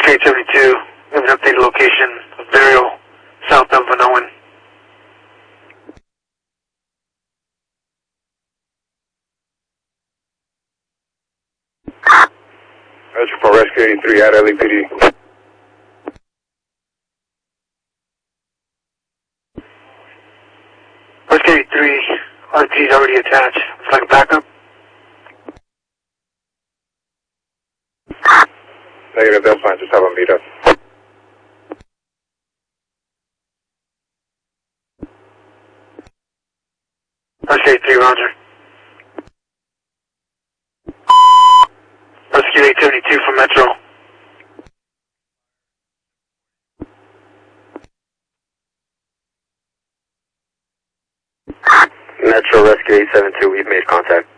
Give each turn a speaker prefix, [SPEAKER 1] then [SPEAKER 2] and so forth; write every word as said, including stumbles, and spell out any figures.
[SPEAKER 1] eight seventy-two, we have an updated location of burial south of Vanowen.
[SPEAKER 2] Rescue for Rescue eighty-three at L A P D.
[SPEAKER 1] Rescue eighty-three, R T is already attached. It's like a backup.
[SPEAKER 2] Negative, that's fine. Just have a meet up.
[SPEAKER 1] Rescue eighty-three, roger. Rescue eight seventy-two from Metro.
[SPEAKER 2] Metro Rescue eight seven two, we've made contact.